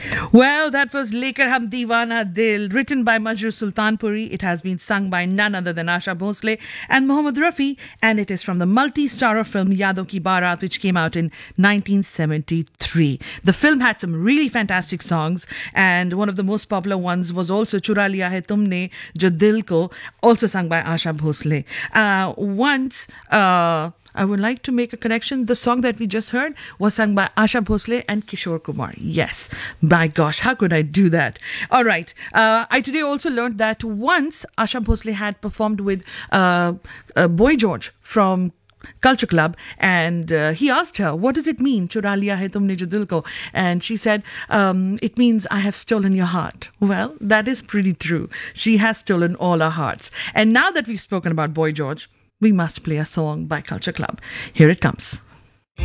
Well, that was Lekar Hum Deewana Dil, written by Majrur Sultanpuri. It has been sung by none other than Asha Bhosle and Mohammad Rafi, and it is from the multi-starrer film Yadon Ki Baaraat, which came out in 1973. The film had some really fantastic songs, and one of the most popular ones was also Chura Liya Hai Tumne Jo Dil Ko, also sung by Asha Bhosle. I would like to make a connection. The song that we just heard was sung by Asha Bhosle and Kishore Kumar. Yes. My gosh, how could I do that? All right. I today also learned that once Asha Bhosle had performed with Boy George from Culture Club, and he asked her, what does it mean, Chura liya hai tumne jo dil ko? And she said, it means I have stolen your heart. Well, that is pretty true. She has stolen all our hearts. And now that we've spoken about Boy George, we must play a song by Culture Club. Here it comes.